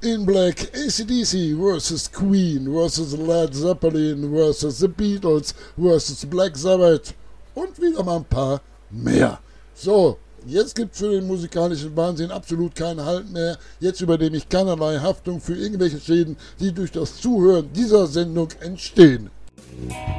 in Black, AC/DC vs. Queen vs. Led Zeppelin vs. The Beatles vs. Black Sabbath und wieder mal ein paar mehr. So, jetzt gibt es für den musikalischen Wahnsinn absolut keinen Halt mehr. Jetzt übernehme ich keinerlei Haftung für irgendwelche Schäden, die durch das Zuhören dieser Sendung entstehen.